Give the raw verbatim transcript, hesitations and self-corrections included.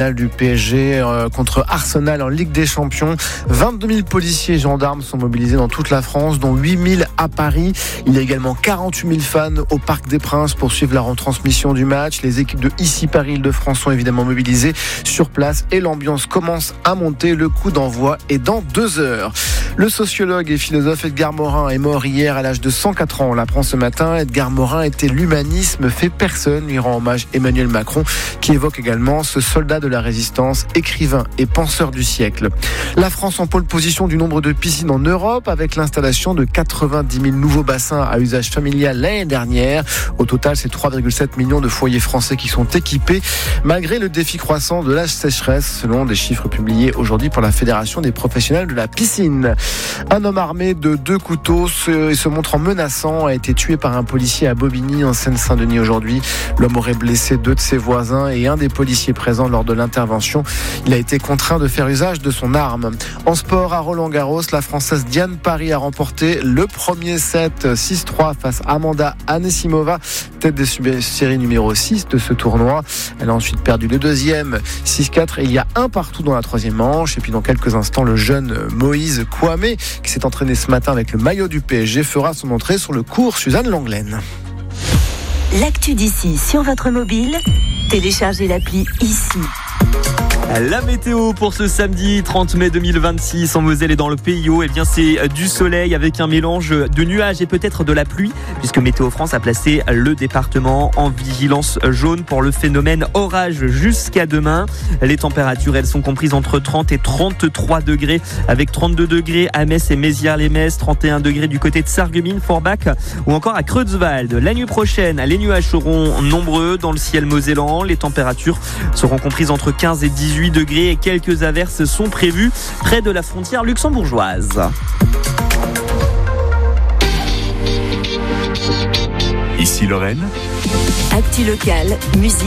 finale du P S G euh, contre Arsenal en Ligue des Champions. vingt-deux mille policiers et gendarmes sont mobilisés dans toute la France, dont huit mille à Paris. Il y a également quarante-huit mille fans au Parc des Princes pour suivre la retransmission du match. Les équipes de Ici Paris Île-de-France sont évidemment mobilisées sur place et l'ambiance commence à monter. Le coup d'envoi est dans deux heures. Le sociologue et philosophe Edgar Morin est mort hier à l'âge de cent quatre ans. On l'apprend ce matin. Edgar Morin était l'humanisme fait personne. Lui rend hommage Emmanuel Macron qui évoque également ce soldat de la résistance, écrivain et penseur du siècle. La France en pôle position du nombre de piscines en Europe avec l'installation de quatre-vingt-dix mille nouveaux bassins à usage familial l'année dernière. Au total, c'est trois virgule sept millions de foyers français qui sont équipés malgré le défi croissant de la sécheresse selon des chiffres publiés aujourd'hui par la Fédération des professionnels de la piscine. Un homme armé de deux couteaux se, se montrant menaçant a été tué par un policier à Bobigny en Seine-Saint-Denis aujourd'hui. L'homme aurait blessé deux de ses voisins et un des policiers présents lors de l'intervention. Il a été contraint de faire usage de son arme. En sport, à Roland-Garros, la Française Diane Parry a remporté le premier set six trois face à Amanda Anisimova, tête de série numéro six de ce tournoi. Elle a ensuite perdu le deuxième six quatre et il y a un partout dans la troisième manche. Et puis dans quelques instants, le jeune Moïse Kouamé, qui s'est entraîné ce matin avec le maillot du P S G, fera son entrée sur le cours Suzanne Langlaine. L'actu d'ici sur votre mobile, téléchargez l'appli Ici. La météo pour ce samedi trente mai deux mille vingt-six en Moselle et dans le Pays Haut, eh bien c'est du soleil avec un mélange de nuages et peut-être de la pluie, puisque Météo France a placé le département en vigilance jaune pour le phénomène orage jusqu'à demain. Les températures, elles sont comprises entre trente et trente-trois degrés, avec trente-deux degrés à Metz et Mézières-les-Metz, trente et un degrés du côté de Sarreguemines, Forbach ou encore à Creutzwald. La nuit prochaine, les nuages seront nombreux dans le ciel mosellan. Les températures seront comprises entre quinze et dix-huit degrés et quelques averses sont prévues près de la frontière luxembourgeoise. Ici Lorraine. Actu locale, musique.